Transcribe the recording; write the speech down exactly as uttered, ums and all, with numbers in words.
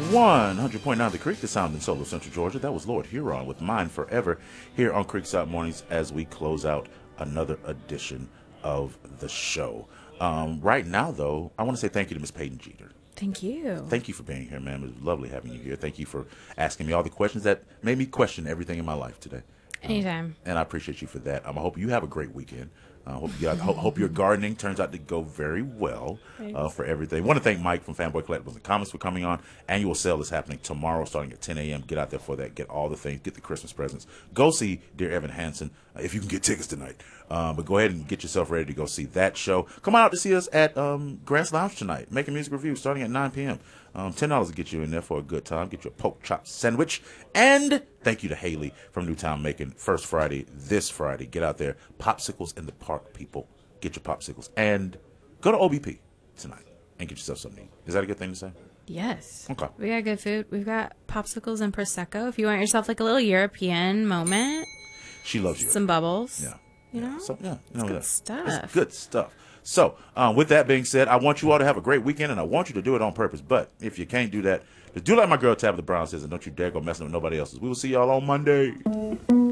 one hundred point nine The Creek, the sound in Solo Central Georgia. That was Lord Huron with Mine Forever here on Creekside Mornings as we close out another edition of the show. Um, right now, though, I want to say thank you to Miss Peyton Jeter. Thank you. Thank you for being here, ma'am. It was lovely having you here. Thank you for asking me all the questions that made me question everything in my life today. Anytime. Um, and I appreciate you for that. Um, I hope you have a great weekend. I uh, hope, you got, hope, hope your gardening turns out to go very well uh, for everything. I want to thank Mike from Fanboy Collectibles and Comics for coming on. Annual sale is happening tomorrow starting at ten a.m. Get out there for that. Get all the things. Get the Christmas presents. Go see Dear Evan Hansen uh, if you can get tickets tonight. Uh, but go ahead and get yourself ready to go see that show. Come on out to see us at um, Grant's Lounge tonight. Making music review starting at nine p.m. Um, ten dollars will get you in there for a good time. Get you a pork chop sandwich. And thank you to Haley from Newtown Macon. First Friday, this Friday. Get out there. Popsicles in the park, people. Get your popsicles. And go to O B P tonight and get yourself something to eat. Is that a good thing to say? Yes. Okay. We got good food. We've got popsicles and Prosecco. If you want yourself like a little European moment. She loves you. Some bubbles. Yeah. You yeah. know? So, yeah. You know it's good that. stuff. It's good stuff. So, um, with that being said, I want you all to have a great weekend, and I want you to do it on purpose. But if you can't do that, just do like my girl Tabitha Brown says, and don't you dare go messing with nobody else's. We will see y'all on Monday.